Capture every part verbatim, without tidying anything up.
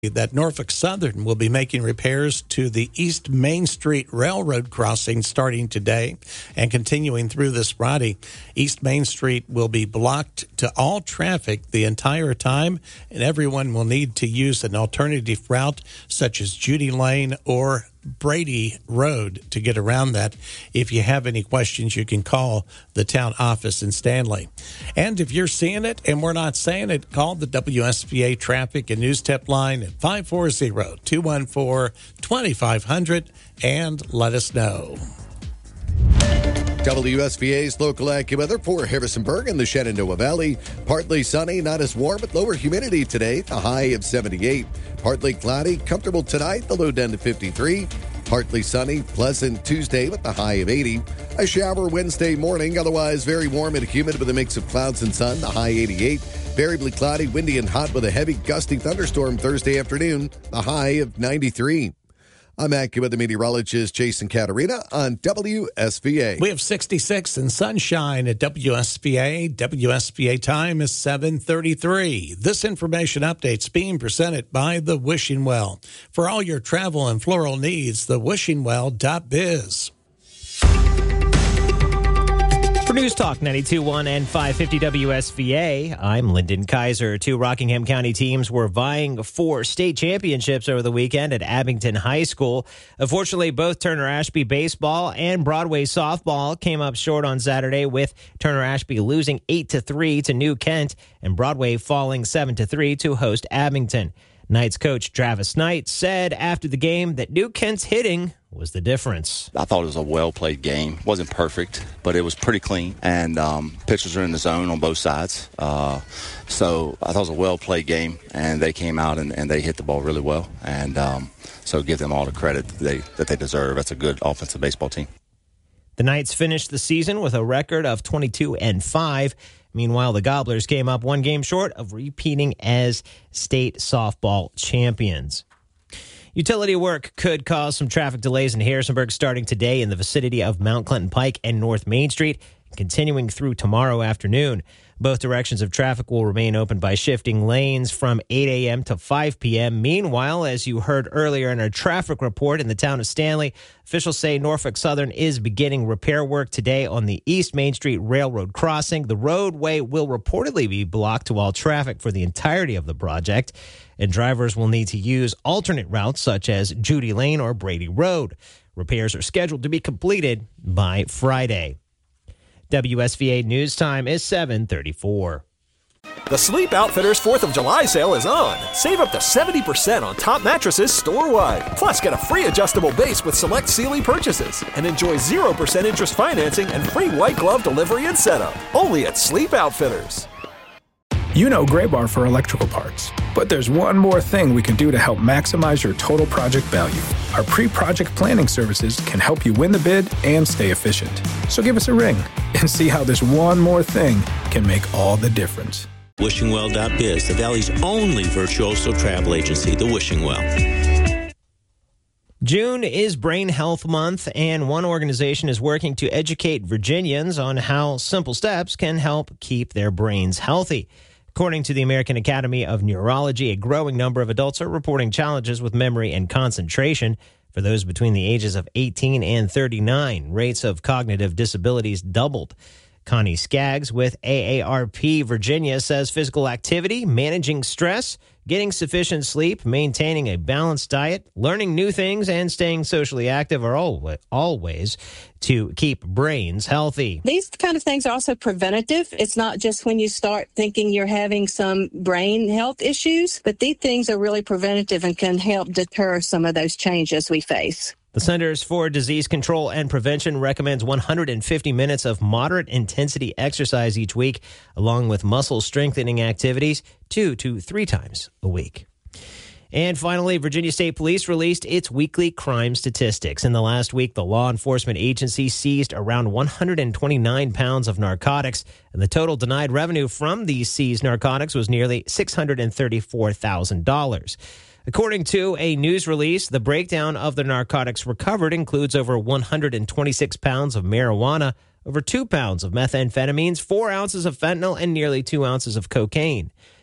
that Norfolk Southern will be making repairs to the East Main Street Railroad crossing starting today and continuing through this Friday. East Main Street will be blocked to all traffic the entire time, and everyone will need to use an alternative route such as Judy Lane or Brady Road to get around that. If you have any questions, you can call the town office in Stanley. And if you're seeing it and we're not saying it, call the W S V A traffic and news tip line at five four zero, two one four, two five zero zero and let us know. W S V A's local AccuWeather for Harrisonburg and the Shenandoah Valley. Partly sunny, not as warm, but lower humidity today, the high of seventy-eight. Partly cloudy, comfortable tonight, the low down to fifty-three. Partly sunny, pleasant Tuesday with the high of eighty. A shower Wednesday morning, otherwise very warm and humid with a mix of clouds and sun, the high eighty-eight. Variably cloudy, windy and hot with a heavy gusty thunderstorm Thursday afternoon, the high of ninety-three. I'm AccuWeather meteorologist Jason Caterina on W S V A. We have sixty-six and sunshine at W S V A. W S V A time is seven thirty-three. This information update's being presented by The Wishing Well. For all your travel and floral needs, the wishing well dot biz. For News Talk ninety-two point one and five fifty W S V A, I'm Lyndon Kaiser. Two Rockingham County teams were vying for state championships over the weekend at Abington High School. Unfortunately, both Turner Ashby baseball and Broadway softball came up short on Saturday, with Turner Ashby losing eight to three to New Kent and Broadway falling seven to three to host Abington. Knights coach Travis Knight said after the game that New Kent's hitting was the difference. I thought it was a well-played game. It wasn't perfect, but it was pretty clean. And um, pitchers are in the zone on both sides. Uh, so I thought it was a well-played game, and they came out and, and they hit the ball really well. And um, so give them all the credit that they, that they deserve. That's a good offensive baseball team. The Knights finished the season with a record of twenty-two and five. Meanwhile, the Gobblers came up one game short of repeating as state softball champions. Utility work could cause some traffic delays in Harrisonburg starting today in the vicinity of Mount Clinton Pike and North Main Street, continuing through tomorrow afternoon. Both directions of traffic will remain open by shifting lanes from eight a.m. to five p.m. Meanwhile, as you heard earlier in our traffic report in the town of Stanley, officials say Norfolk Southern is beginning repair work today on the East Main Street Railroad crossing. The roadway will reportedly be blocked to all traffic for the entirety of the project, and drivers will need to use alternate routes such as Judy Lane or Brady Road. Repairs are scheduled to be completed by Friday. W S V A News Time is seven thirty-four. The Sleep Outfitters fourth of July sale is on. Save up to seventy percent on top mattresses store-wide. Plus, get a free adjustable base with select Sealy purchases. And enjoy zero percent interest financing and free white glove delivery and setup. Only at Sleep Outfitters. You know Graybar for electrical parts, but there's one more thing we can do to help maximize your total project value. Our pre-project planning services can help you win the bid and stay efficient. So give us a ring and see how this one more thing can make all the difference. wishing well dot biz, the Valley's only virtuoso travel agency, The Wishing Well. June is Brain Health Month, and one organization is working to educate Virginians on how simple steps can help keep their brains healthy. According to the American Academy of Neurology, a growing number of adults are reporting challenges with memory and concentration. For those between the ages of eighteen and thirty-nine, rates of cognitive disabilities doubled. Connie Skaggs with A A R P Virginia says physical activity, managing stress, getting sufficient sleep, maintaining a balanced diet, learning new things, and staying socially active are all, all ways to keep brains healthy. These kind of things are also preventative. It's not just when you start thinking you're having some brain health issues, but these things are really preventative and can help deter some of those changes we face. The Centers for Disease Control and Prevention recommends one hundred fifty minutes of moderate intensity exercise each week, along with muscle strengthening activities two to three times a week. And finally, Virginia State Police released its weekly crime statistics. In the last week, the law enforcement agency seized around one hundred twenty-nine pounds of narcotics, and the total denied revenue from these seized narcotics was nearly six hundred thirty-four thousand dollars. According to a news release, the breakdown of the narcotics recovered includes over one hundred twenty-six pounds of marijuana, over two pounds of methamphetamines, four ounces of fentanyl, and nearly two ounces of cocaine.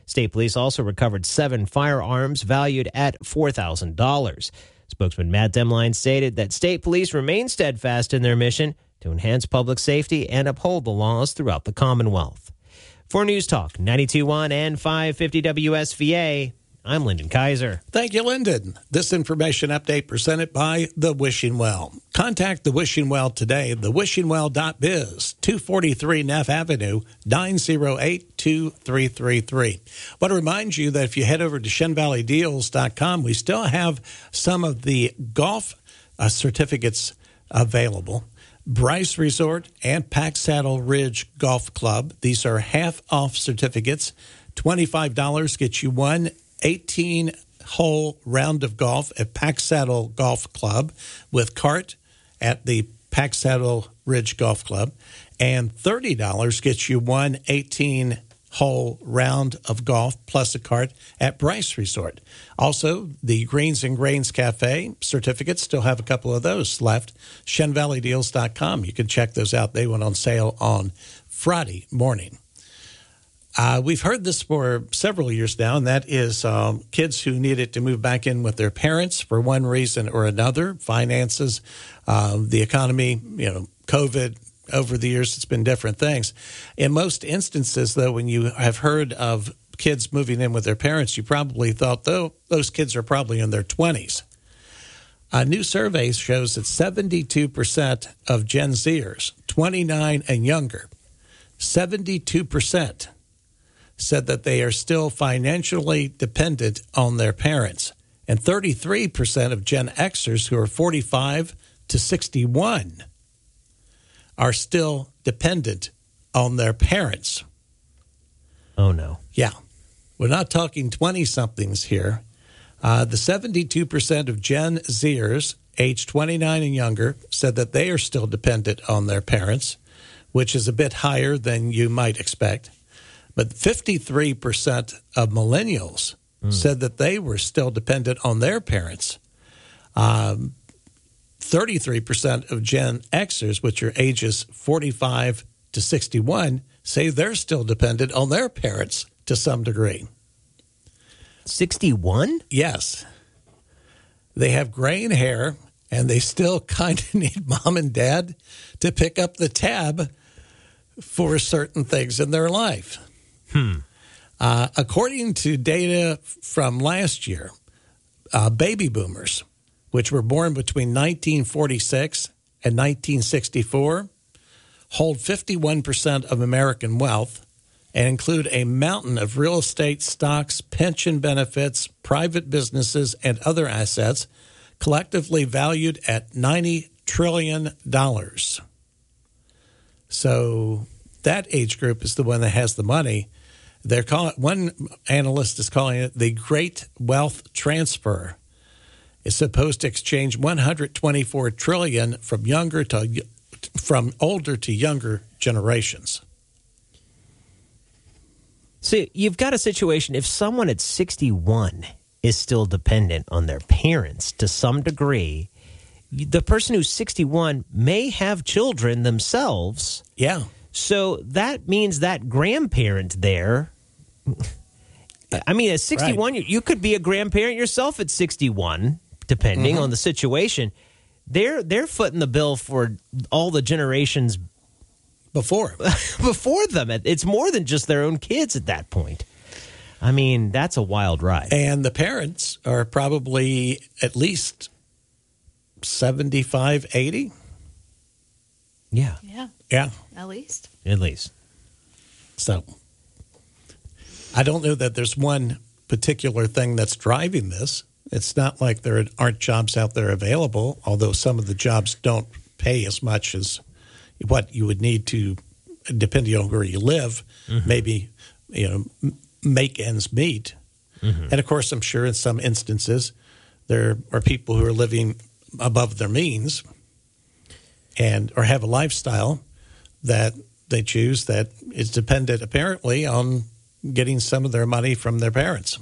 State police also recovered seven firearms valued at four thousand dollars. Spokesman Matt Demline stated that state police remain steadfast in their mission to enhance public safety and uphold the laws throughout the Commonwealth. For News Talk ninety-two point one and five fifty W S V A, I'm Lyndon Kaiser. Thank you, Lyndon. This information update presented by The Wishing Well. Contact The Wishing Well today, the wishing well dot biz, two forty-three Neff Avenue, nine oh eight, two three three three. I want to remind you that if you head over to shen valley deals dot com, we still have some of the golf uh, certificates available. Bryce Resort and Pack Saddle Ridge Golf Club. These are half-off certificates. twenty-five dollars gets you one eighteen-hole round of golf at Pack Saddle Golf Club with cart at the Pack Saddle Ridge Golf Club. And thirty dollars gets you one eighteen-hole round of golf plus a cart at Bryce Resort. Also, the Greens and Grains Cafe certificates, still have a couple of those left. shen valley deals dot com. You can check those out. They went on sale on Friday morning. Uh, we've heard this for several years now, and that is um, kids who needed to move back in with their parents for one reason or another, finances, uh, the economy, you know, COVID. Over the years, it's been different things. In most instances, though, when you have heard of kids moving in with their parents, you probably thought, though, those kids are probably in their twenties. A new survey shows that seventy-two percent of Gen Zers, twenty-nine and younger, seventy-two percent said that they are still financially dependent on their parents. And thirty-three percent of Gen Xers, who are forty-five to sixty-one, are still dependent on their parents. Oh, no. Yeah. We're not talking twenty-somethings here. Uh, the seventy-two percent of Gen Zers, aged twenty-nine and younger, said that they are still dependent on their parents, which is a bit higher than you might expect. But fifty-three percent of millennials mm. said that they were still dependent on their parents. Um, thirty-three percent of Gen Xers, which are ages forty-five to sixty-one, say they're still dependent on their parents to some degree. sixty-one? Yes. They have graying hair, and they still kind of need mom and dad to pick up the tab for certain things in their life. Hmm. Uh, according to data from last year, uh, baby boomers, which were born between nineteen forty-six and nineteen sixty-four, hold fifty-one percent of American wealth and include a mountain of real estate, stocks, pension benefits, private businesses, and other assets, collectively valued at ninety trillion dollars. So that age group is the one that has the money. They're calling one analyst is calling it the Great Wealth Transfer. Is supposed to exchange one hundred twenty-four trillion dollars from younger to from older to younger generations. So you've got a situation, if someone at sixty-one is still dependent on their parents to some degree, the person who's sixty-one may have children themselves. Yeah. So that means that grandparent there, I mean, at sixty-one, right. you, you could be a grandparent yourself at sixty-one, depending mm-hmm. on the situation. They're they're footing the bill for all the generations before before them. It's more than just their own kids at that point. I mean, that's a wild ride. And the parents are probably at least seventy-five, eighty. Yeah. Yeah. Yeah. At least. At least. So I don't know that there's one particular thing that's driving this. It's not like there aren't jobs out there available, although some of the jobs don't pay as much as what you would need to, depending on where you live, mm-hmm. maybe, you know, make ends meet. Mm-hmm. And, of course, I'm sure in some instances there are people who are living above their means and or have a lifestyle that they choose that is dependent, apparently, on getting some of their money from their parents.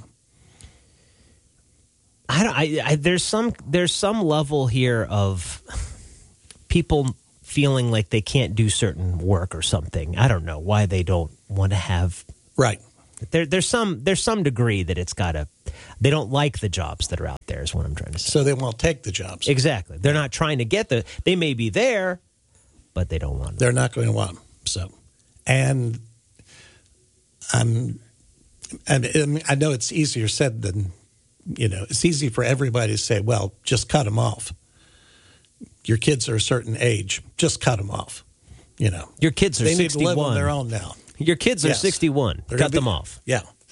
I, don't, I, I there's some there's some level here of people feeling like they can't do certain work or something. I don't know why they don't want to have right There, there's some there's some degree that it's got to. They don't like the jobs that are out there. Is what I'm trying to say. So they won't take the jobs. Exactly. They're not trying to get the. They may be there, but they don't want them. They're not going to want them. So, and I'm. I mean, I know it's easier said than, you know, it's easy for everybody to say, well, just cut them off. Your kids are a certain age. Just cut them off. You know, your kids are they sixty-one. Need to live on their own now. Your kids are yes. sixty-one. They're Cut be, them off. Yeah.